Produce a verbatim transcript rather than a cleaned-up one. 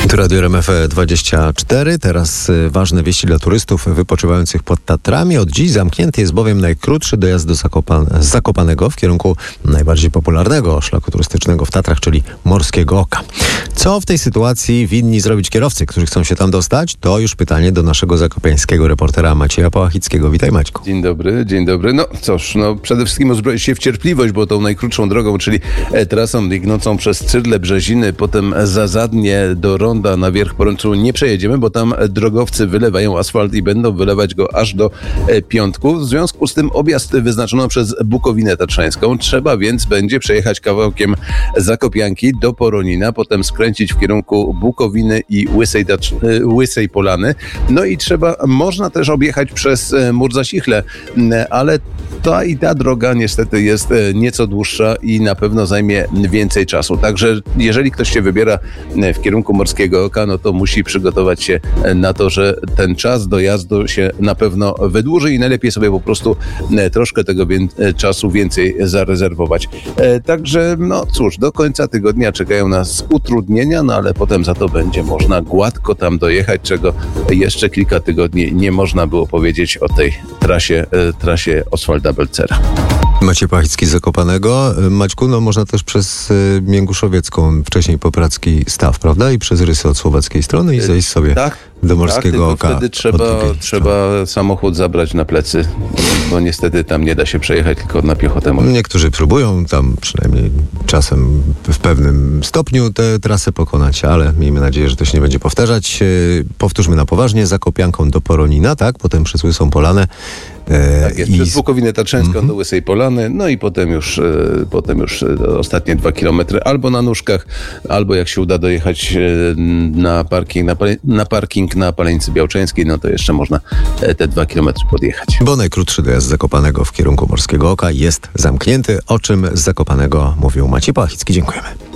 Tu Radio R M F dwadzieścia cztery. Teraz ważne wieści dla turystów wypoczywających pod Tatrami. Od dziś zamknięty jest bowiem najkrótszy dojazd do Zakopan- z Zakopanego w kierunku najbardziej popularnego szlaku turystycznego w Tatrach, czyli Morskiego Oka. Co w tej sytuacji winni zrobić kierowcy, którzy chcą się tam dostać? To już pytanie do naszego zakopiańskiego reportera Macieja Pałachickiego. Witaj, Maćku. Dzień dobry, dzień dobry. No cóż, no przede wszystkim uzbroić się w cierpliwość, bo tą najkrótszą drogą, czyli e, trasą biegnącą przez Cydle, Brzeziny, potem za Zadnie do Ronda na Wierch Poręczu nie przejedziemy, bo tam drogowcy wylewają asfalt i będą wylewać go aż do e, piątku. W związku z tym objazd wyznaczono przez Bukowinę Tatrzańską. Trzeba więc będzie przejechać kawałkiem Zakopianki do Poronina, potem skręcić w kierunku Bukowiny i Łysej, Tacz- e, Łysej Polany. No i trzeba, można też objechać przez e, Mur Zasichle, ale ta i ta droga niestety jest nieco dłuższa i na pewno zajmie więcej czasu. Także jeżeli ktoś się wybiera w kierunku Morskiego Oka, no to musi przygotować się na to, że ten czas dojazdu się na pewno wydłuży i najlepiej sobie po prostu troszkę tego wię- czasu więcej zarezerwować. Także no cóż, do końca tygodnia czekają nas utrudnienia, no ale potem za to będzie można gładko tam dojechać, czego jeszcze kilka tygodni nie można było powiedzieć o tej trasie, trasie Oswalda Belcera. Maciej Pałachicki z Zakopanego. Maćku, no można też przez y, Mięguszowiecką, wcześniej Popradzki Staw, prawda? I przez Rysy od słowackiej strony i zejść sobie tak, do Morskiego tak, Oka. Wtedy trzeba, trzeba samochód zabrać na plecy, bo niestety tam nie da się przejechać tylko na piechotę. Niektórzy próbują tam przynajmniej czasem w pewnym stopniu tę trasę pokonać, ale miejmy nadzieję, że to się nie będzie powtarzać. Powtórzmy na poważnie. Zakopianką do Poronina, tak? Potem przez Łysą Polanę. Tak jest, przez Bukowinę Tatrzańską mm-hmm. do Łysej Polany, no i potem już, e, potem już e, ostatnie dwa kilometry albo na nóżkach, albo jak się uda dojechać e, na parking na, na parking na Palenicy Białczeńskiej, no to jeszcze można e, te dwa kilometry podjechać. Bo najkrótszy dojazd z Zakopanego w kierunku Morskiego Oka jest zamknięty, o czym z Zakopanego mówił Maciej Pałachicki. Dziękujemy.